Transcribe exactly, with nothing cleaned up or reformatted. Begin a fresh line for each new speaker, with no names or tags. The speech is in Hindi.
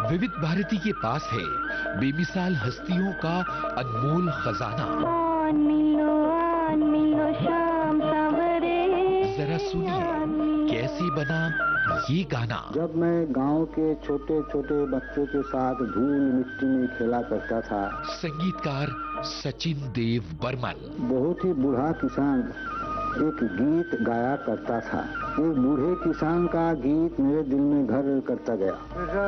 विविध भारती के पास है बेमिसाल हस्तियों का अनमोल खजाना।
मिलो, मिलो शाम सवेरे।
जरा सुनिए कैसे बना ये गाना।
जब मैं गांव के छोटे छोटे बच्चों के साथ धूल मिट्टी में खेला करता था।
संगीतकार सचिन देव बर्मन।
बहुत ही बूढ़ा किसान एक गीत गाया करता था। एक बूढ़े किसान का गीत मेरे दिल में घर करता गया।